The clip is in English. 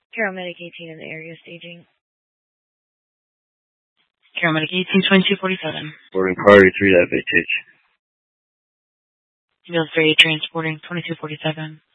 Paramedic 18 in the area staging. Paramedic 18, 2247. Boarding priority 3 that vacates. Field 3 transporting 2247.